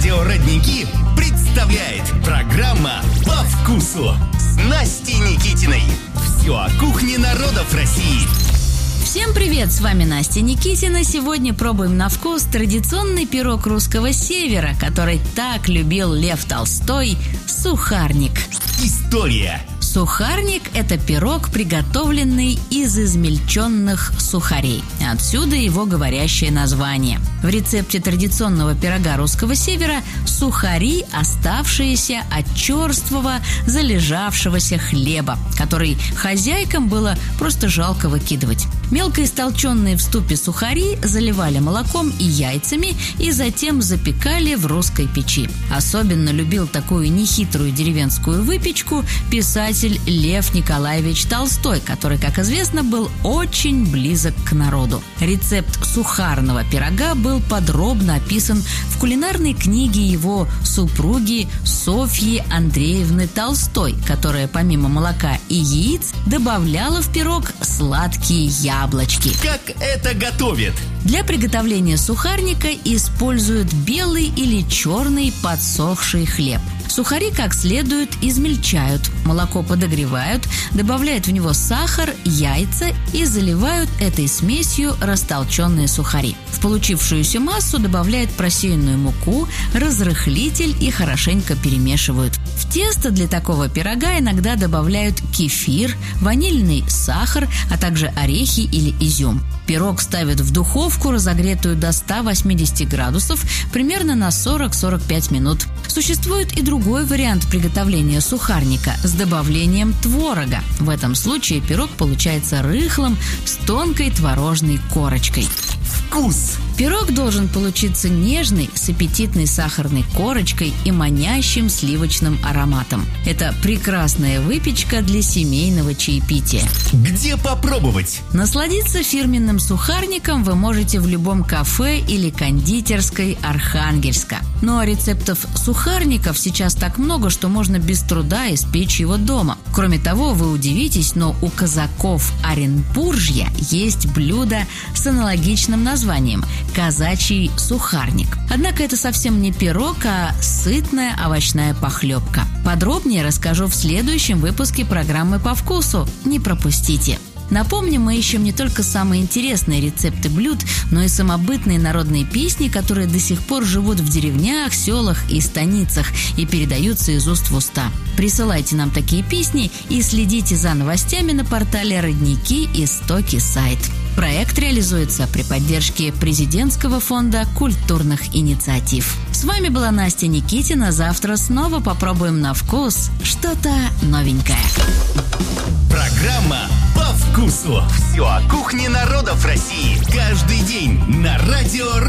Радио «Родники» представляет программа «По вкусу» с Настей Никитиной. Все о кухне народов России. Всем привет, с вами Настя Никитина. Сегодня пробуем на вкус традиционный пирог русского севера, который так любил Лев Толстой – сухарник. История. Сухарник – это пирог, приготовленный из измельченных сухарей. Отсюда его говорящее название. В рецепте традиционного пирога русского севера сухари, оставшиеся от черствого, залежавшегося хлеба, который хозяйкам было просто жалко выкидывать. Мелко истолченные в ступе сухари заливали молоком и яйцами и затем запекали в русской печи. Особенно любил такую нехитрую деревенскую выпечку писатель Лев Николаевич Толстой, который, как известно, был очень близок к народу. Рецепт сухарного пирога был подробно описан в кулинарной книге его супруги Софьи Андреевны Толстой, которая помимо молока и яиц добавляла в пирог сладкие яблочки. Как это готовят? Для приготовления сухарника используют белый или черный подсохший хлеб. Сухари как следует измельчают, молоко подогревают, добавляют в него сахар, яйца и заливают этой смесью растолченные сухари. В получившуюся массу добавляют просеянную муку, разрыхлитель и хорошенько перемешивают. В тесто для такого пирога иногда добавляют кефир, ванильный сахар, а также орехи или изюм. Пирог ставят в духовку, разогретую до 180 градусов, примерно на 40-45 минут. Существует и другой вариант приготовления сухарника с добавлением творога. В этом случае пирог получается рыхлым, с тонкой творожной корочкой. Вкус. Пирог должен получиться нежный, с аппетитной сахарной корочкой и манящим сливочным ароматом. Это прекрасная выпечка для семейного чаепития. Где попробовать? Насладиться фирменным сухарником вы можете в любом кафе или кондитерской Архангельска. Ну а рецептов сухарников сейчас так много, что можно без труда испечь его дома. Кроме того, вы удивитесь, но у казаков Оренбуржья есть блюдо с аналогичным названием – казачий сухарник. Однако это совсем не пирог, а сытная овощная похлебка. Подробнее расскажу в следующем выпуске программы «По вкусу». Не пропустите. Напомню, мы ищем не только самые интересные рецепты блюд, но и самобытные народные песни, которые до сих пор живут в деревнях, селах и станицах и передаются из уст в уста. Присылайте нам такие песни и следите за новостями на портале «Родники. Истоки. Сайт». Проект реализуется при поддержке Президентского фонда культурных инициатив. С вами была Настя Никитина. Завтра снова попробуем на вкус что-то новенькое. Программа «По вкусу». Все о кухне народов России. Каждый день на радио